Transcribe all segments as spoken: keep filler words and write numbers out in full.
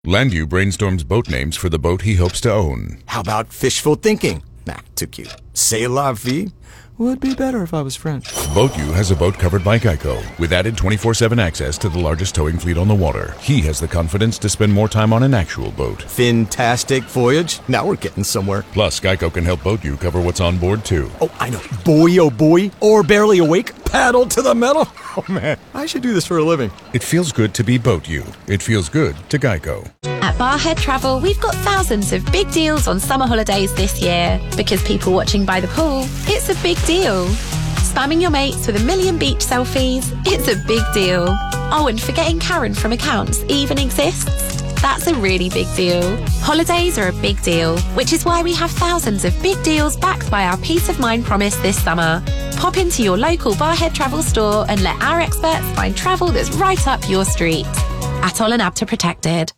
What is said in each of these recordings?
Landview brainstorms boat names for the boat he hopes to own. How about fishful thinking? Nah, too cute. C'est la vie would be better if I was French. BoatU has a boat covered by Geico, with added twenty-four seven access to the largest towing fleet on the water. He has the confidence to spend more time on an actual boat. Fantastic voyage. Now we're getting somewhere. Plus, Geico can help BoatU cover what's on board, too. Oh, I know. Boy, oh boy. Or barely awake. Paddle to the metal. Oh, man. I should do this for a living. It feels good to be BoatU. It feels good to Geico. At Barhead Travel, we've got thousands of big deals on summer holidays this year. Because people watching by the pool, it's a big deal. Spamming your mates with a million beach selfies, it's a big deal. Oh, and forgetting Karen from accounts even exists? That's a really big deal. Holidays are a big deal, which is why we have thousands of big deals backed by our Peace of Mind promise this summer. Pop into your local Barhead Travel store and let our experts find travel that's right up your street. Atoll and ABTA protected.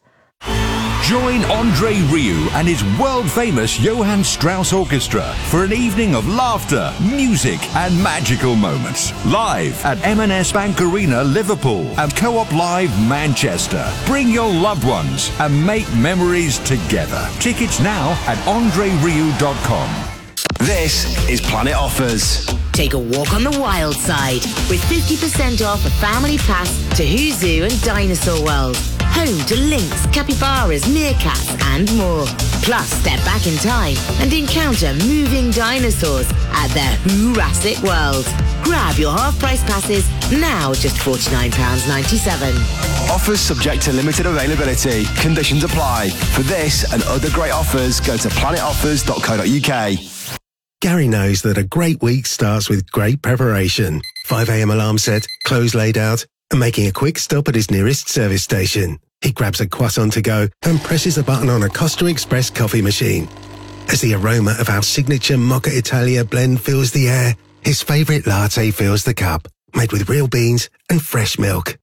Join Andre Rieu and his world-famous Johann Strauss Orchestra for an evening of laughter, music and magical moments. Live at M and S Bank Arena, Liverpool and Co-op Live, Manchester. Bring your loved ones and make memories together. Tickets now at andre rieu dot com. This is Planet Offers. Take a walk on the wild side with fifty percent off a family pass to Who's Zoo and Dinosaur World. Home to lynx, capybaras, meerkats and more. Plus, step back in time and encounter moving dinosaurs at their Jurassic World. Grab your half-price passes now, just forty-nine pounds ninety-seven. Offers subject to limited availability. Conditions apply. For this and other great offers, go to planet offers dot co dot uk. Gary knows that a great week starts with great preparation. five a.m. alarm set, clothes laid out, and making a quick stop at his nearest service station. He grabs a croissant to go and presses a button on a Costa Express coffee machine. As the aroma of our signature Mocha Italia blend fills the air, his favourite latte fills the cup, made with real beans and fresh milk.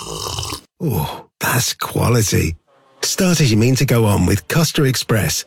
Oh, that's quality. Start as you mean to go on with Costa Express.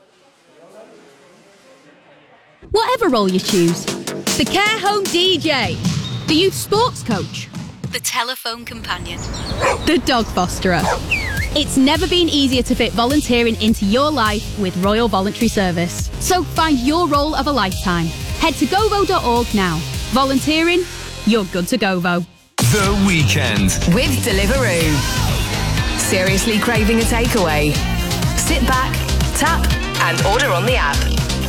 Whatever role you choose, the care home D J, the youth sports coach, the telephone companion, the dog fosterer. It's never been easier to fit volunteering into your life with Royal Voluntary Service. So find your role of a lifetime. Head to govo dot org now. Volunteering, you're good to Govo. The Weekend with Deliveroo. Seriously craving a takeaway? Sit back, tap and order on the app.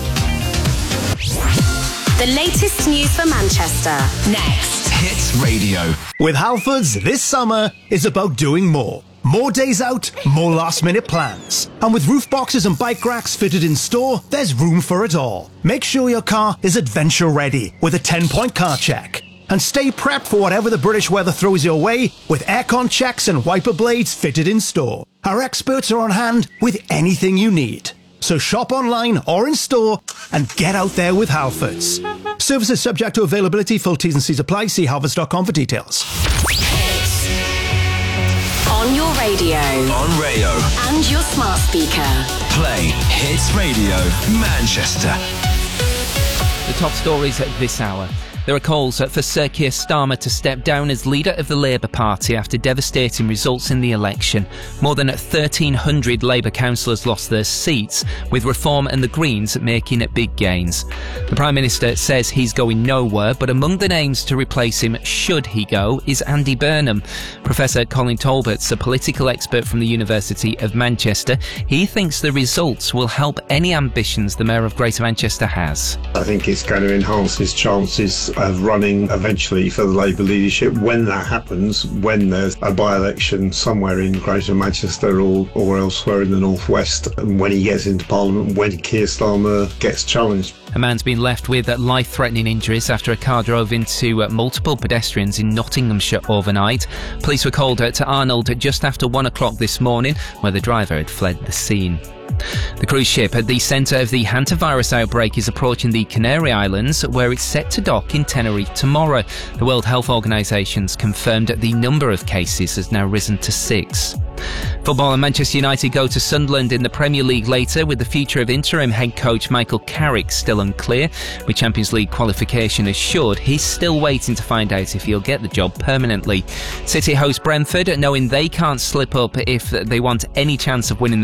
The latest news for Manchester. Next. Hits Radio. With Halfords, this summer is about doing more. More days out, more last-minute plans. And with roof boxes and bike racks fitted in store, there's room for it all. Make sure your car is adventure-ready with a ten-point car check. And stay prepped for whatever the British weather throws your way with aircon checks and wiper blades fitted in store. Our experts are on hand with anything you need. So shop online or in store and get out there with Halfords. Services subject to availability. Full T's and C's apply. See halfords dot com for details. On your radio. On Rayo. And your smart speaker. Play Hits Radio Manchester. The top stories at this hour. There are calls for Sir Keir Starmer to step down as leader of the Labour Party after devastating results in the election. More than thirteen hundred Labour councillors lost their seats, with Reform and the Greens making big gains. The Prime Minister says he's going nowhere, but among the names to replace him, should he go, is Andy Burnham. Professor Colin Talbot's a political expert from the University of Manchester. He thinks the results will help any ambitions the Mayor of Greater Manchester has. I think it's going to enhance his chances of running eventually for the Labour leadership. When that happens, when there's a by-election somewhere in Greater Manchester or, or elsewhere in the northwest, and when he gets into Parliament, when Keir Starmer gets challenged. A man's been left with life-threatening injuries after a car drove into multiple pedestrians in Nottinghamshire overnight. Police were called to Arnold just after one o'clock this morning, where the driver had fled the scene. The cruise ship at the centre of the hantavirus outbreak is approaching the Canary Islands, where it's set to dock in Tenerife tomorrow. The World Health Organisation's confirmed the number of cases has now risen to six. Football and Manchester United go to Sunderland in the Premier League later, with the future of interim head coach Michael Carrick still unclear. With Champions League qualification assured, he's still waiting to find out if he'll get the job permanently. City host Brentford, knowing they can't slip up if they want any chance of winning the